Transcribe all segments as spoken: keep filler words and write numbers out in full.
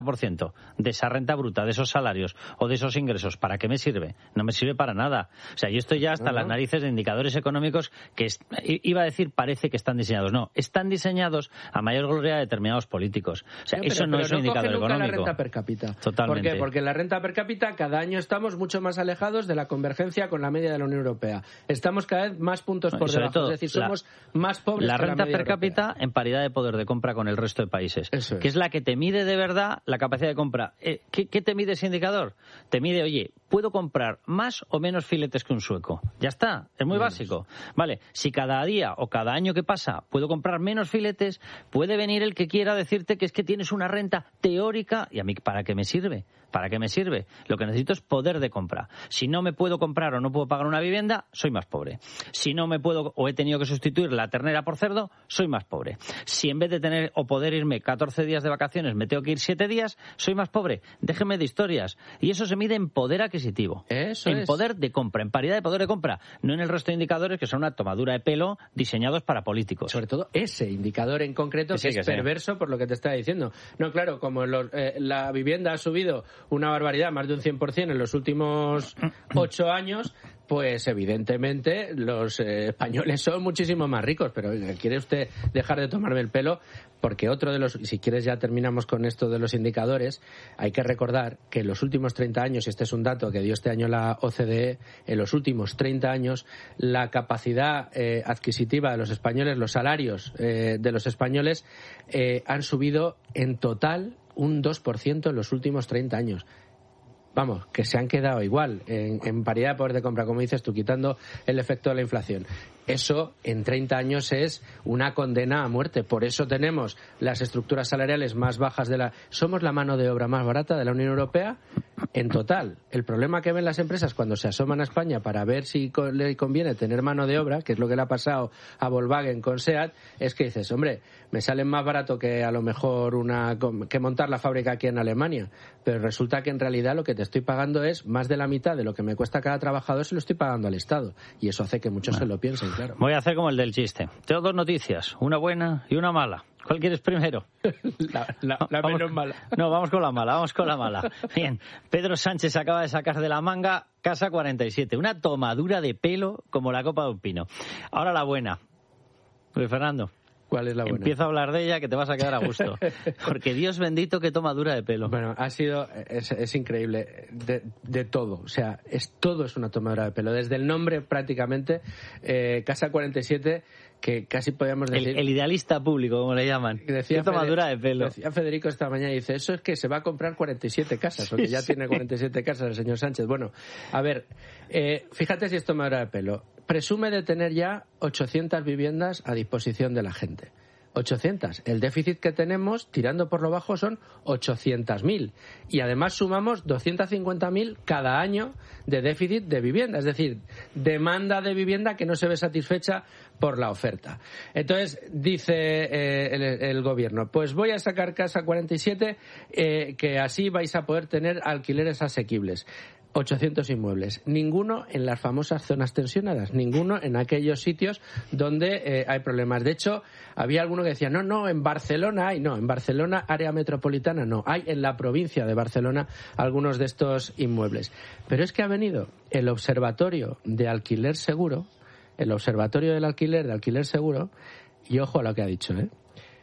por ciento de esa renta bruta, de esos salarios o de esos ingresos, ¿para qué me sirve? No me sirve para nada. O sea, yo estoy ya hasta uh-huh. las narices de indicadores económicos que, es, iba a decir, parece que están diseñados. No, están diseñados a mayor gloria de determinados políticos. O sea, no, pero, eso no pero es un no indicador nunca económico. La renta per cápita. Totalmente. ¿Por qué? Porque la renta per cápita cada año estamos mucho más alejados de la convergencia con la media de la Unión Europea. Estamos cada vez más puntos por debajo. Todo, es decir, somos la, más pobres la que renta la media per cápita europea. En paridad de poder de compra con el resto de países. Eso es. Que es la que te mide de verdad la capacidad de compra. Eh, ¿qué, ¿Qué te mide ese indicador? Te mide, oye, ¿puedo comprar más o menos filetes que un sueco? Ya está, es muy menos. Básico. Vale, si cada día o cada año que pasa puedo comprar menos filetes, puede venir el que quiera decirte que es que tienes una renta teórica. ¿Y a mí para qué me sirve? ¿Para qué me sirve? Lo que necesito es poder de compra. Si no me puedo comprar o no puedo pagar una vivienda, soy más pobre. Si no me puedo o he tenido que sustituir la ternera por cerdo, soy más pobre. Si en vez de tener o poder irme catorce días de vacaciones me tengo que ir siete días, soy más pobre. Déjeme de historias. Y eso se mide en poder adquisitivo. Eso en es. poder de compra, en paridad de poder de compra. No en el resto de indicadores que son una tomadura de pelo diseñados para políticos. Sobre todo ese indicador en concreto que, sí, que es que perverso sí. por lo que te estaba diciendo. No, claro, como los, eh, la vivienda ha subido una barbaridad, más de un cien por ciento en los últimos ocho años, pues evidentemente los eh, españoles son muchísimo más ricos. Pero oiga, ¿quiere usted dejar de tomarme el pelo? Porque otro de los, si quieres ya terminamos con esto de los indicadores, hay que recordar que en los últimos treinta años, y este es un dato que dio este año la O C D E, en los últimos treinta años la capacidad eh, adquisitiva de los españoles, los salarios eh, de los españoles eh, han subido en total un dos por ciento en los últimos treinta años. Vamos, que se han quedado igual en, en paridad de poder de compra, como dices tú, quitando el efecto de la inflación. Eso en treinta años es una condena a muerte. Por eso tenemos las estructuras salariales más bajas de la... Somos la mano de obra más barata de la Unión Europea en total. El problema que ven las empresas cuando se asoman a España para ver si le conviene tener mano de obra, que es lo que le ha pasado a Volkswagen con SEAT, es que dices, hombre, me sale más barato que a lo mejor una que montar la fábrica aquí en Alemania. Pero resulta que en realidad lo que te estoy pagando es más de la mitad de lo que me cuesta cada trabajador, se lo estoy pagando al Estado. Y eso hace que muchos bueno. se lo piensen. Claro. Voy a hacer como el del chiste. Tengo dos noticias, una buena y una mala. ¿Cuál quieres primero? La, la, la vamos, menos mala. No, vamos con la mala, vamos con la mala. Bien, Pedro Sánchez acaba de sacar de la manga Casa cuarenta y siete. Una tomadura de pelo como la copa de un pino. Ahora la buena. Luis Fernando. ¿Cuál es la buena? Empiezo a hablar de ella que te vas a quedar a gusto. Porque Dios bendito qué tomadura de pelo. Bueno, ha sido, es, es increíble, de, de todo. O sea, es todo es una tomadura de pelo. Desde el nombre prácticamente, eh, Casa cuarenta y siete, que casi podríamos decir... El, el idealista público, como le llaman. Decía qué tomadura Fede, de pelo. Decía Federico esta mañana y dice, eso es que se va a comprar cuarenta y siete casas, porque sí, ya sí. tiene cuarenta y siete casas el señor Sánchez. Bueno, a ver, eh, fíjate si es tomadura de pelo. Presume de tener ya ochocientas viviendas a disposición de la gente. ochocientas. El déficit que tenemos, tirando por lo bajo, son ochocientas mil. Y además sumamos doscientas cincuenta mil cada año de déficit de vivienda. Es decir, demanda de vivienda que no se ve satisfecha por la oferta. Entonces, dice eh, el, el gobierno, pues voy a sacar Casa cuarenta y siete, eh, que así vais a poder tener alquileres asequibles. ochocientos inmuebles, ninguno en las famosas zonas tensionadas, ninguno en aquellos sitios donde eh, hay problemas. De hecho, había alguno que decía, no, no, en Barcelona hay, no, en Barcelona, área metropolitana, no, hay en la provincia de Barcelona algunos de estos inmuebles. Pero es que ha venido el Observatorio de Alquiler Seguro, el Observatorio del Alquiler, de Alquiler Seguro, y ojo a lo que ha dicho, ¿eh?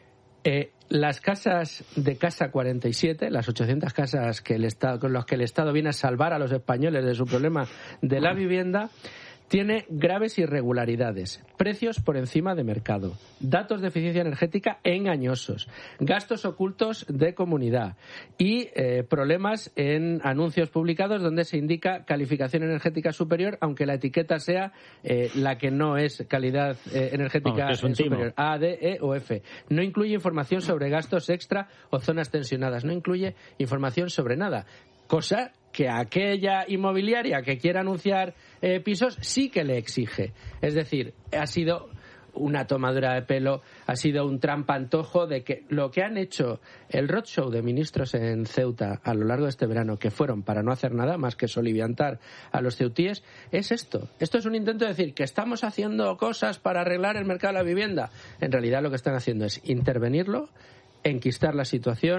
Eh, las casas de Casa cuarenta y siete, las ochocientas casas que el Estado, con las que el Estado viene a salvar a los españoles de su problema de la vivienda, tiene graves irregularidades, precios por encima de mercado, datos de eficiencia energética engañosos, gastos ocultos de comunidad y eh, problemas en anuncios publicados donde se indica calificación energética superior, aunque la etiqueta sea eh, la que no es calidad eh, energética no, es un superior, timo. A, D, E o F. No incluye información sobre gastos extra o zonas tensionadas, no incluye información sobre nada. Cosa que aquella inmobiliaria que quiera anunciar eh, pisos sí que le exige. Es decir, ha sido una tomadura de pelo, ha sido un trampantojo de que lo que han hecho el roadshow de ministros en Ceuta a lo largo de este verano, que fueron para no hacer nada más que soliviantar a los ceutíes, es esto. Esto es un intento de decir que estamos haciendo cosas para arreglar el mercado de la vivienda. En realidad lo que están haciendo es intervenirlo, enquistar la situación,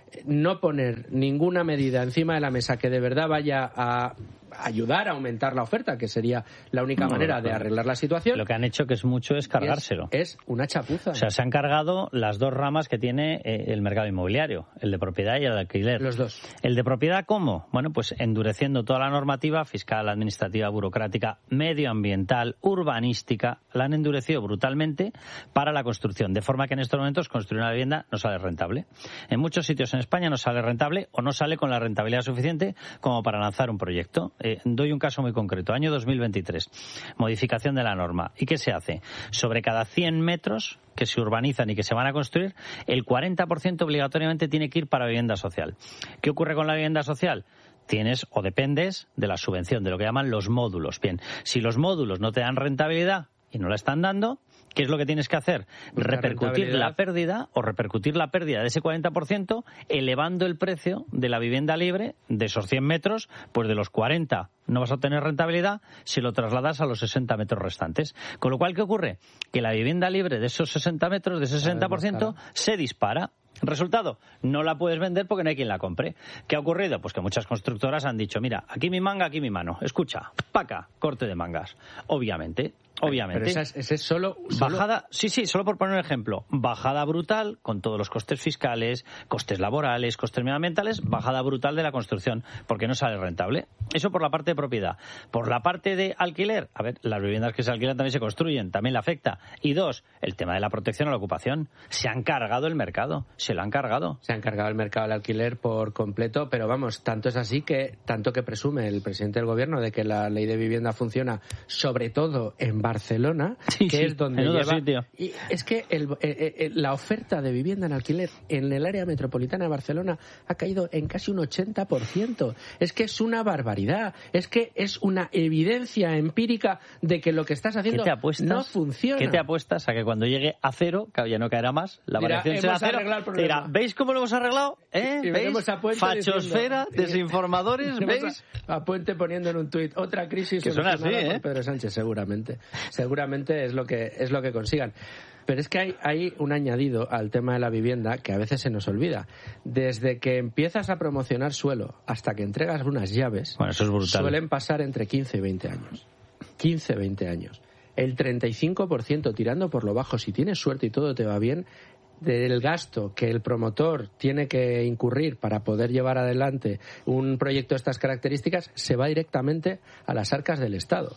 no poner ninguna medida encima de la mesa que de verdad vaya a ayudar a aumentar la oferta, que sería la única no, manera de arreglar la situación. Lo que han hecho, que es mucho, es cargárselo. Es, es una chapuza. O sea, se han cargado las dos ramas que tiene eh, el mercado inmobiliario, el de propiedad y el de alquiler. Los dos. ¿El de propiedad cómo? Bueno, pues endureciendo toda la normativa fiscal, administrativa, burocrática, medioambiental, urbanística, la han endurecido brutalmente para la construcción, de forma que en estos momentos construir una vivienda no sale rentable. En muchos sitios en España no sale rentable o no sale con la rentabilidad suficiente como para lanzar un proyecto. Eh, doy un caso muy concreto. Año dos mil veintitrés. Modificación de la norma. ¿Y qué se hace? Sobre cada cien metros que se urbanizan y que se van a construir, el cuarenta por ciento obligatoriamente tiene que ir para vivienda social. ¿Qué ocurre con la vivienda social? Tienes o dependes de la subvención, de lo que llaman los módulos. Bien, si los módulos no te dan rentabilidad y no la están dando, ¿qué es lo que tienes que hacer? Mucha repercutir la pérdida o repercutir la pérdida de ese cuarenta por ciento elevando el precio de la vivienda libre de esos cien metros, pues de los cuarenta no vas a obtener rentabilidad si lo trasladas a los sesenta metros restantes. Con lo cual, ¿qué ocurre? Que la vivienda libre de esos sesenta metros, de ese sesenta por ciento, se dispara. Resultado, no la puedes vender porque no hay quien la compre. ¿Qué ha ocurrido? Pues que muchas constructoras han dicho, mira, aquí mi manga, aquí mi mano. Escucha, paca, corte de mangas. Obviamente, obviamente. Pero esa es, esa es solo, solo... Bajada, sí, sí, solo por poner un ejemplo. Bajada brutal, con todos los costes fiscales, costes laborales, costes medioambientales, bajada brutal de la construcción, porque no sale rentable. Eso por la parte de propiedad. Por la parte de alquiler, a ver, las viviendas que se alquilan también se construyen, también le afecta. Y dos, el tema de la protección a la ocupación. Se han cargado el mercado. Se lo han cargado. Se han cargado el mercado del alquiler por completo, pero vamos, tanto es así que, tanto que presume el presidente del gobierno de que la ley de vivienda funciona, sobre todo en Barcelona, sí, que sí, es donde en lleva... sitio. Y es que el, eh, eh, la oferta de vivienda en alquiler en el área metropolitana de Barcelona ha caído en casi un ochenta por ciento. Es que es una barbaridad. Es que es una evidencia empírica de que lo que estás haciendo ¿Qué te apuestas? No funciona. ¿Qué te apuestas a que cuando llegue a cero, que ya no caerá más, la Dirá, variación será cero? Dirá, ¿veis cómo lo hemos arreglado? ¿Eh? Y ¿Veis? A Puente Fachosfera, diciendo, desinformadores, ¿veis? A, a Puente poniendo en un tuit otra crisis que suena así, ¿eh? por Pedro Sánchez, seguramente. Seguramente es lo que es lo que consigan. Pero es que hay, hay un añadido al tema de la vivienda que a veces se nos olvida. Desde que empiezas a promocionar suelo hasta que entregas unas llaves, bueno, eso es brutal. Suelen pasar entre quince y veinte años. quince, veinte años. El treinta y cinco por ciento, tirando por lo bajo, si tienes suerte y todo te va bien, del gasto que el promotor tiene que incurrir para poder llevar adelante un proyecto de estas características se va directamente a las arcas del Estado.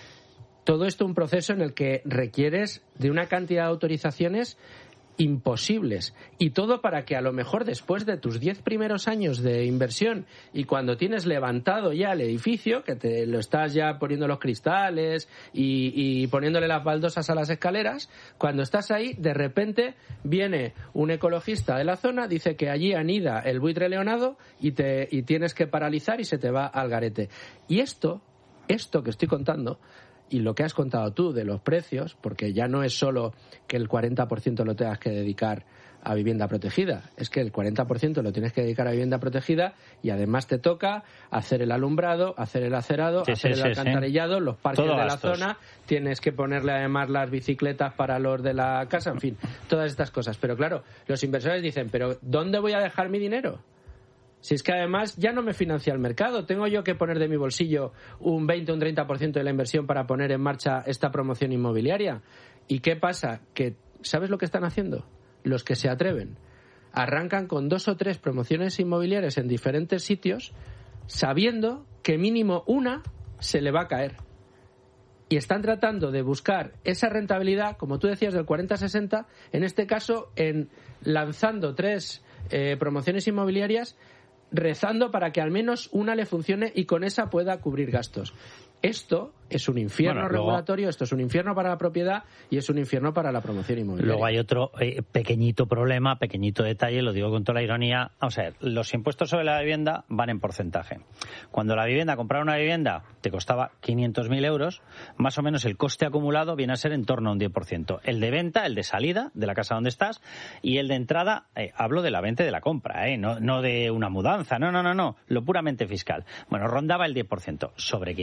Todo esto un proceso en el que requieres de una cantidad de autorizaciones imposibles. Y todo para que a lo mejor después de tus diez primeros años de inversión y cuando tienes levantado ya el edificio, que te lo estás ya poniendo los cristales y, y poniéndole las baldosas a las escaleras, cuando estás ahí, de repente viene un ecologista de la zona, dice que allí anida el buitre leonado y, te, y tienes que paralizar y se te va al garete. Y esto, esto que estoy contando, y lo que has contado tú de los precios, porque ya no es solo que el cuarenta por ciento lo tengas que dedicar a vivienda protegida, es que el cuarenta por ciento lo tienes que dedicar a vivienda protegida y además te toca hacer el alumbrado, hacer el acerado, sí, hacer sí, el sí, alcantarillado, sí. los parques Todo de gastos. la zona, tienes que ponerle además las bicicletas para los de la casa, en fin, todas estas cosas. Pero claro, los inversores dicen, ¿pero dónde voy a dejar mi dinero? Si es que además ya no me financia el mercado, tengo yo que poner de mi bolsillo un veinte o un treinta por ciento de la inversión para poner en marcha esta promoción inmobiliaria. ¿Y qué pasa? Que ¿sabes lo que están haciendo? Los que se atreven. Arrancan con dos o tres promociones inmobiliarias en diferentes sitios sabiendo que mínimo una se le va a caer. Y están tratando de buscar esa rentabilidad, como tú decías, del cuarenta a sesenta, en este caso en lanzando tres eh, promociones inmobiliarias, rezando para que al menos una le funcione y con esa pueda cubrir gastos. Esto es un infierno bueno, luego, regulatorio, esto es un infierno para la propiedad y es un infierno para la promoción inmobiliaria. Luego hay otro eh, pequeñito problema, pequeñito detalle, lo digo con toda la ironía. Vamos a ver, los impuestos sobre la vivienda van en porcentaje. Cuando la vivienda, comprar una vivienda te costaba quinientos mil euros, más o menos el coste acumulado viene a ser en torno a un diez por ciento. El de venta, el de salida de la casa donde estás, y el de entrada, eh, hablo de la venta y de la compra, eh, no, no de una mudanza, no, no, no, no, lo puramente fiscal. Bueno, rondaba el diez por ciento. Sobre quinientos mil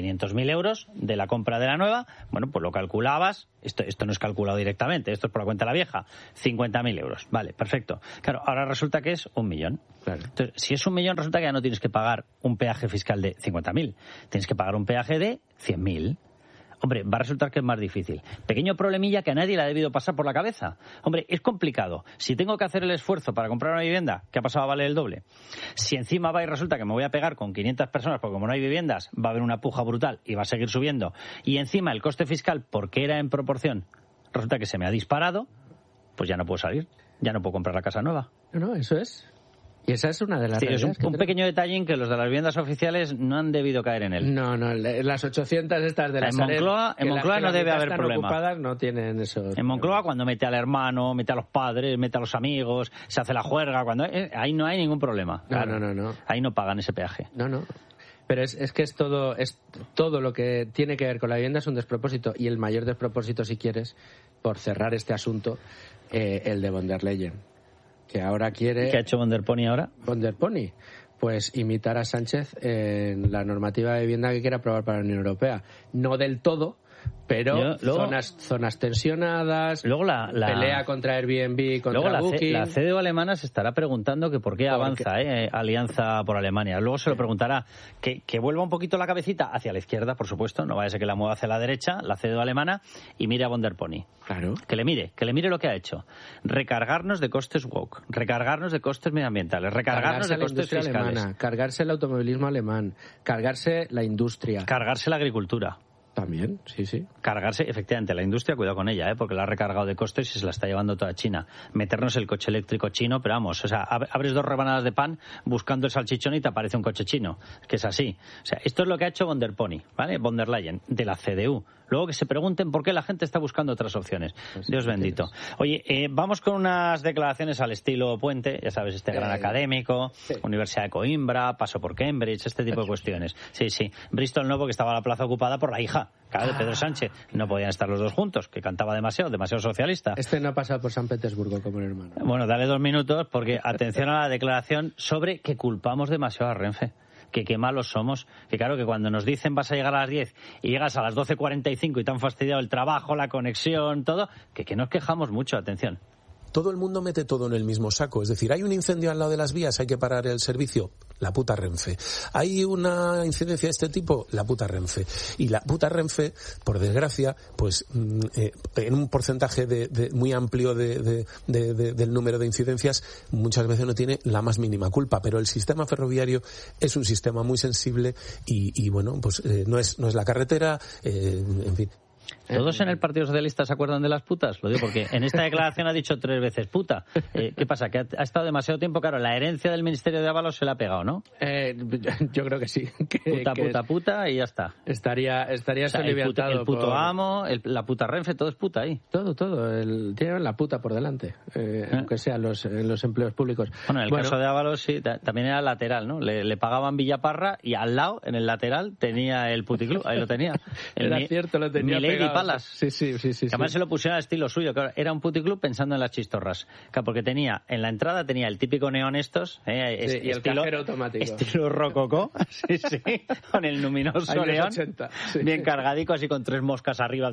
mil euros de la compra de la nueva, bueno, pues lo calculabas, esto, esto no es calculado directamente, esto es por la cuenta de la vieja, cincuenta mil euros. Vale, perfecto. Claro, ahora resulta que es un millón. Claro. Entonces, si es un millón, resulta que ya no tienes que pagar un peaje fiscal de cincuenta mil, tienes que pagar un peaje de cien mil. Hombre, va a resultar que es más difícil. Pequeño problemilla que a nadie le ha debido pasar por la cabeza. Hombre, es complicado. Si tengo que hacer el esfuerzo para comprar una vivienda, que ha pasado a valer el doble, si encima va y resulta que me voy a pegar con quinientas personas, porque como no hay viviendas, va a haber una puja brutal y va a seguir subiendo, y encima el coste fiscal, porque era en proporción, resulta que se me ha disparado, pues ya no puedo salir, ya no puedo comprar la casa nueva. No, no, eso es. Y esa es una de las sí, es un, que un tenemos. pequeño detallín que los de las viviendas oficiales no han debido caer en él. No, no, las ochocientas estas de la en Moncloa, en Moncloa no debe haber problema. Ocupadas no tienen eso. En Moncloa, cuando mete al hermano, mete a los padres, mete a los amigos, se hace la juerga, cuando eh, ahí no hay ningún problema. Claro. No, no, no, no. Ahí no pagan ese peaje. No, no. Pero es, es que es todo, es todo lo que tiene que ver con la vivienda es un despropósito. Y el mayor despropósito, si quieres, por cerrar este asunto, eh, el de von der Leyen. Que ahora quiere... ¿Qué ha hecho von der Pony ahora? Von der Pony. Pues imitar a Sánchez en la normativa de vivienda que quiere aprobar para la Unión Europea. No del todo, pero Yo, luego, zonas, zonas tensionadas, luego la, la, pelea contra Airbnb, contra luego la Booking. C, la C D U alemana se estará preguntando que por qué avanza eh, Alianza por Alemania. Luego se lo preguntará que, que vuelva un poquito la cabecita hacia la izquierda, por supuesto, no vaya a ser que la mueva hacia la derecha, la C D U alemana, y mire a von der Pony. Claro. Que le mire, que le mire lo que ha hecho. Recargarnos de costes woke, recargarnos de costes medioambientales, recargarnos cargarse de costes fiscales. Alemana, cargarse el automovilismo alemán, cargarse la industria. Cargarse la agricultura. También, sí, sí. Cargarse, efectivamente, la industria, cuidado con ella, ¿eh? Porque la ha recargado de costes y se la está llevando toda China. Meternos el coche eléctrico chino, pero vamos, o sea, abres dos rebanadas de pan buscando el salchichón y te aparece un coche chino. Es que es así. O sea, esto es lo que ha hecho von der Pony, ¿vale? Von der Leyen, de la C D U. Luego que se pregunten por qué la gente está buscando otras opciones. Pues Dios bendito. Oye, eh, vamos con unas declaraciones al estilo Puente, ya sabes, este gran eh, académico, sí. Universidad de Coimbra, paso por Cambridge, este tipo de cuestiones. Sí, sí. Bristol no, porque estaba la plaza ocupada por la hija, claro, de Pedro Sánchez. No podían estar los dos juntos, que cantaba demasiado, demasiado socialista. Este no ha pasado por San Petersburgo como el hermano. Bueno, dale dos minutos, porque atención a la declaración sobre que culpamos demasiado a Renfe. Que qué malos somos, que claro, que cuando nos dicen vas a llegar a las diez y llegas a las doce cuarenta y cinco y te han fastidiado el trabajo, la conexión, todo, que, que nos quejamos mucho, atención. Todo el mundo mete todo en el mismo saco. Es decir, hay un incendio al lado de las vías, hay que parar el servicio. La puta Renfe. Hay una incidencia de este tipo, la puta Renfe. Y la puta Renfe, por desgracia, pues eh, en un porcentaje de, de, muy amplio de, de, de, de, del número de incidencias, muchas veces no tiene la más mínima culpa. Pero el sistema ferroviario es un sistema muy sensible y, y bueno, pues eh, no es no es la carretera, eh, en fin. ¿Todos en el Partido Socialista se acuerdan de las putas? Lo digo porque en esta declaración ha dicho tres veces puta. Eh, ¿Qué pasa? ¿Que ha, ha estado demasiado tiempo? Claro, la herencia del Ministerio de Ábalos se la ha pegado, ¿no? Eh, yo creo que sí. Que, puta, que puta, puta y ya está. Estaría estaría o sea, el puto, el puto por... amo, el, la puta Renfe, todo es puta ahí. Todo, todo. El, tienen la puta por delante, eh, ¿Eh? aunque sea los, en los empleos públicos. Bueno, en el bueno, caso de Ábalos sí, también era lateral, ¿no? Le, le pagaban Villaparra y al lado, en el lateral, tenía el puticlub. Ahí lo tenía. El era mi, cierto, lo tenía Milady pegado. Palas. Sí, sí, sí, sí, que además sí. se lo pusieron al estilo suyo, claro, era un puticlub pensando en las chistorras, claro, porque tenía, en la entrada tenía el típico neón estos, eh, sí, es, y el estilo, cajero automático. Estilo rococó, sí, sí, con el luminoso neón, ochenta, sí. Bien cargadico, así con tres moscas arriba,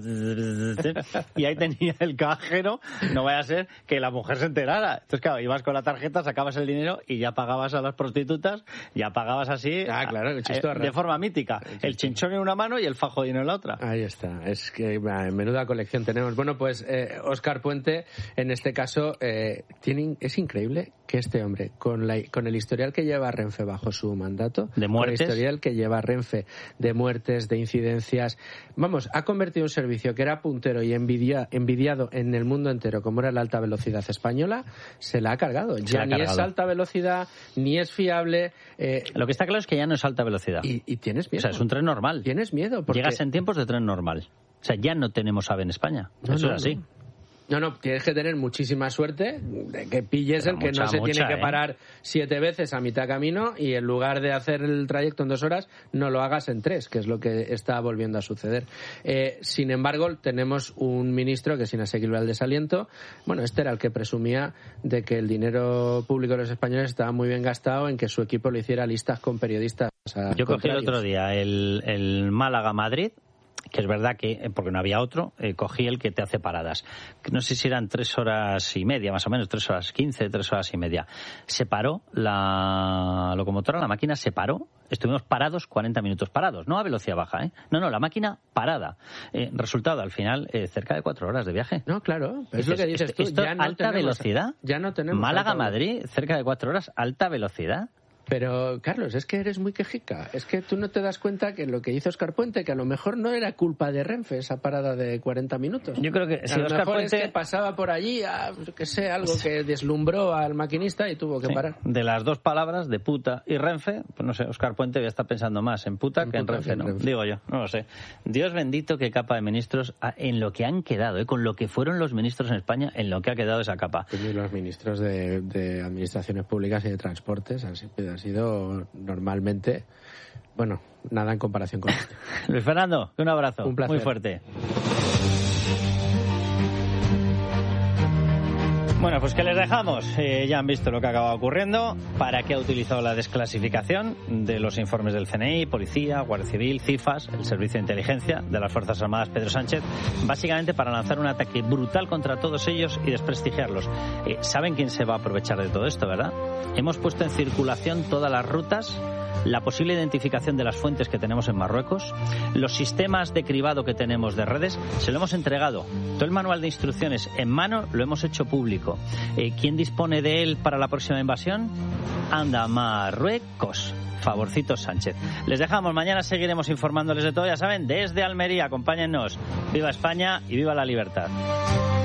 y ahí tenía el cajero, no vaya a ser que la mujer se enterara. Entonces, claro, ibas con la tarjeta, sacabas el dinero y ya pagabas a las prostitutas, ya pagabas así, ah, claro, el chistorra. de forma mítica, el, el chinchón en una mano y el fajo de dinero en la otra. Ahí está, es que menuda colección tenemos. Bueno, pues eh, Óscar Puente, en este caso, eh, tiene, es increíble que este hombre, con, la, con el historial que lleva Renfe bajo su mandato, de muertes, con el historial que lleva Renfe de muertes, de incidencias, vamos, ha convertido un servicio que era puntero y envidia, envidiado en el mundo entero, como era la alta velocidad española, se la ha cargado. Se ya ni cargado. Es alta velocidad, ni es fiable. Eh, Lo que está claro es que ya no es alta velocidad. Y, y tienes miedo. O sea, es un tren normal. Tienes miedo. Porque... Llegas en tiempos de tren normal. O sea, ya no tenemos AVE en España. No, Eso no, es así. No. No, no, tienes que tener muchísima suerte de que pilles Pero el que mucha, no se mucha, tiene que ¿eh? parar siete veces a mitad camino y en lugar de hacer el trayecto en dos horas, no lo hagas en tres, que es lo que está volviendo a suceder. Eh, sin embargo, tenemos un ministro que es inasequible al desaliento. Bueno, este era el que presumía de que el dinero público de los españoles estaba muy bien gastado en que su equipo le hiciera listas con periodistas. Yo cogí el otro día el, el Málaga-Madrid, que es verdad que, porque no había otro, eh, cogí el que te hace paradas. No sé si eran tres horas y media, más o menos, tres horas quince, tres horas y media. Se paró la locomotora, la máquina se paró, estuvimos parados cuarenta minutos parados, no a velocidad baja, ¿eh? No, no, la máquina parada. Eh, resultado, al final, eh, cerca de cuatro horas de viaje. No, claro, es lo que dices esto, tú. Esto, ya no alta tenemos, velocidad. Ya no tenemos. Málaga-Madrid, cerca de cuatro horas, alta velocidad. Pero, Carlos, es que eres muy quejica. Es que tú no te das cuenta que lo que hizo Óscar Puente, que a lo mejor no era culpa de Renfe, esa parada de cuarenta minutos. Yo creo que a si lo Óscar mejor Puente... es que pasaba por allí, a, que sé, algo que deslumbró al maquinista y tuvo que Sí, parar. de las dos palabras, de puta y Renfe, pues no sé, Óscar Puente ya está pensando más en puta En que en puta Renfe, que en ¿no? Renfe. Digo yo, no lo sé. Dios bendito qué capa de ministros ha- en lo que han quedado, ¿eh? Con lo que fueron los ministros en España, en lo que ha quedado esa capa. Y los ministros de, de administraciones públicas y de transportes han sido, han sido normalmente, bueno, nada en comparación con esto. Luis Fernando, un abrazo Un placer. muy fuerte. Bueno, pues que les dejamos. Eh, ya han visto lo que acaba ocurriendo. ¿Para qué ha utilizado la desclasificación de los informes del C N I, Policía, Guardia Civil, CIFAS, el Servicio de Inteligencia de las Fuerzas Armadas Pedro Sánchez? Básicamente para lanzar un ataque brutal contra todos ellos y desprestigiarlos. Eh, ¿Saben quién se va a aprovechar de todo esto, verdad? Hemos puesto en circulación todas las rutas, la posible identificación de las fuentes que tenemos en Marruecos, los sistemas de cribado que tenemos de redes, se lo hemos entregado. Todo el manual de instrucciones en mano lo hemos hecho público. Eh, ¿Quién dispone de él para la próxima invasión? Anda, Marruecos. Favorcito Sánchez. Les dejamos, mañana seguiremos informándoles de todo, ya saben, desde Almería. Acompáñennos. Viva España y viva la libertad.